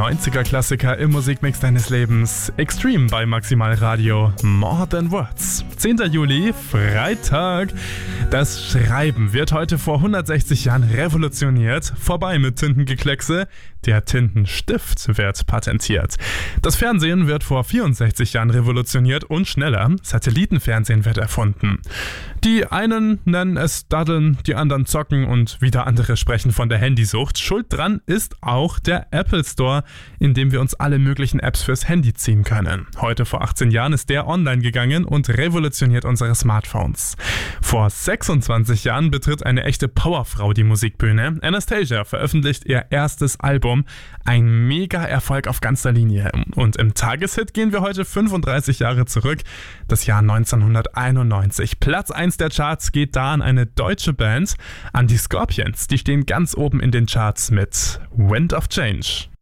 90er-Klassiker im Musikmix deines Lebens. Extreme bei Maximal Radio. More Than Words. 10. Juli, Freitag. Das Schreiben wird heute vor 160 Jahren revolutioniert. Vorbei mit Tintengekleckse. Der Tintenstift wird patentiert. Das Fernsehen wird vor 64 Jahren revolutioniert und schneller. Satellitenfernsehen wird erfunden. Die einen nennen es Daddeln, die anderen zocken und wieder andere sprechen von der Handysucht. Schuld dran ist auch der Apple Store, in dem wir uns alle möglichen Apps fürs Handy ziehen können. Heute vor 18 Jahren ist der online gegangen und revolutioniert unsere Smartphones. Vor 26 Jahren betritt eine echte Powerfrau die Musikbühne. Anastacia veröffentlicht ihr erstes Album. Ein Mega-Erfolg auf ganzer Linie. Und im Tageshit gehen wir heute 35 Jahre zurück. Das Jahr 1991. Platz 1 der Charts geht da an eine deutsche Band, an die Scorpions. Die stehen ganz oben in den Charts mit Wind of Change.